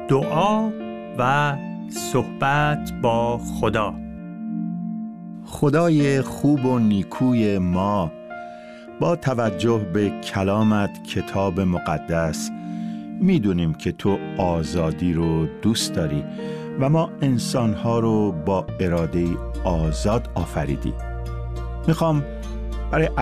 دعا و صحبت با خدا. خدای خوب و نیکوی ما، با توجه به کلامت کتاب مقدس میدونیم که تو آزادی رو دوست داری و ما انسانها رو با اراده آزاد آفریدی. میخوام برای